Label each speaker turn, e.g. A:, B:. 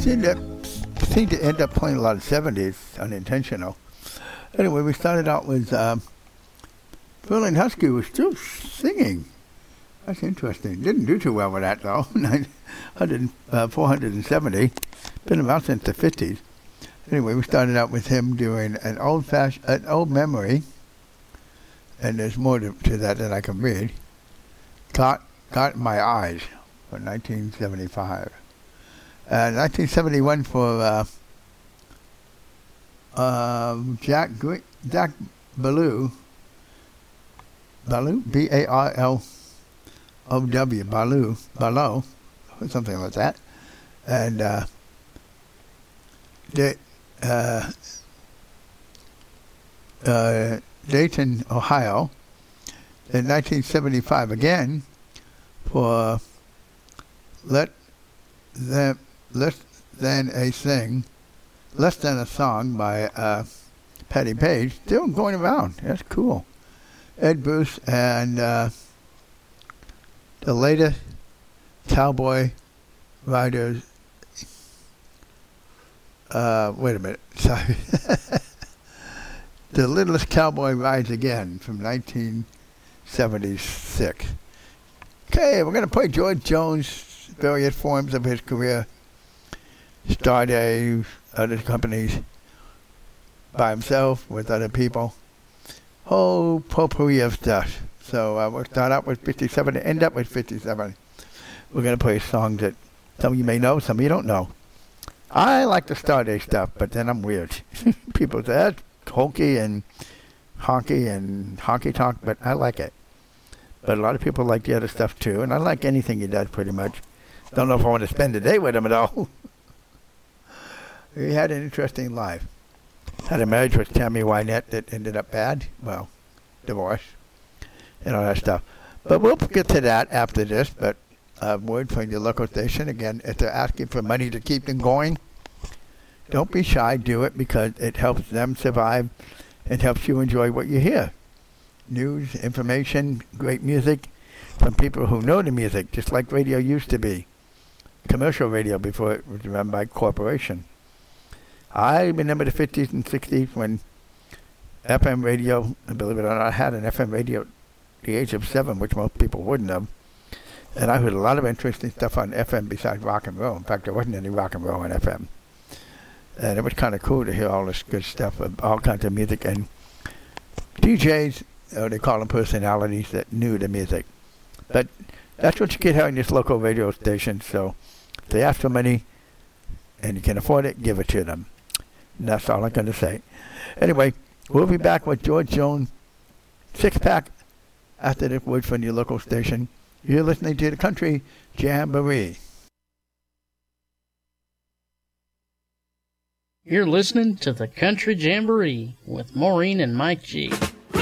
A: seemed to end up playing a lot of 70s, unintentional. Anyway, we started out with Berlin Husky was still singing. That's interesting. Didn't do too well with that, though. 470. Been about since the 50s. Anyway, we started out with him doing an old memory, and there's more to that than I can read. Got My Eyes from 1975. 1971 for Jack Ballou, B-A-R-L-O-W, Ballou, or something like that. And Dayton, Ohio, in 1975 again for Less Than a Song by Patti Page. Still going around. That's cool. Ed Bruce and the latest Cowboy Riders. Wait a minute. Sorry. The Littlest Cowboy Rides Again from 1976. Okay, we're going to play George Jones, various forms of his career. Starday, other companies, by himself, with other people. Whole potpourri of stuff. So we'll start out with 57 and end up with 57. We're going to play songs that some of you may know, some of you don't know. I like the Starday stuff, but then I'm weird. People say that's hokey and honky tonk, but I like it. But a lot of people like the other stuff too, and I like anything he does pretty much. Don't know if I want to spend the day with him at all. He had an interesting life. Had a marriage with Tammy Wynette that ended up bad. Well, divorce and all that stuff. But we'll get to that after this. But a word from your local station. Again, if they're asking for money to keep them going, don't be shy. Do it because it helps them survive and helps you enjoy what you hear. News, information, great music from people who know the music, just like radio used to be. Commercial radio before it was run by corporation. I remember the 50s and 60s when FM radio, believe it or not, I had an FM radio at the age of 7, which most people wouldn't have. And I heard a lot of interesting stuff on FM besides rock and roll. In fact, there wasn't any rock and roll on FM. And it was kind of cool to hear all this good stuff, all kinds of music. And DJs, they call them personalities that knew the music. But that's what you get here on this local radio station. So if they ask for money and you can afford it, give it to them. And that's all I'm going to say. Anyway, we'll be back with George Jones, 6-pack, after this word from your local station. You're listening to the Country Jamboree.
B: You're listening to the Country Jamboree with Maureen and Mike G.